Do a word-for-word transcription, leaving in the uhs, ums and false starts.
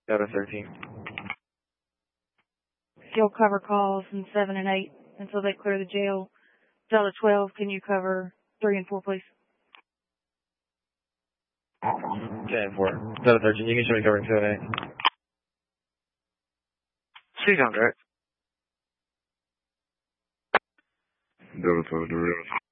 Delta thirteen. You'll cover calls in seven and eight until they clear the jail. Delta twelve, can you cover three and four, please? ten and four. Delta thirteen, you can show me covering two and eight. She's on direct. Delta twelve, direct.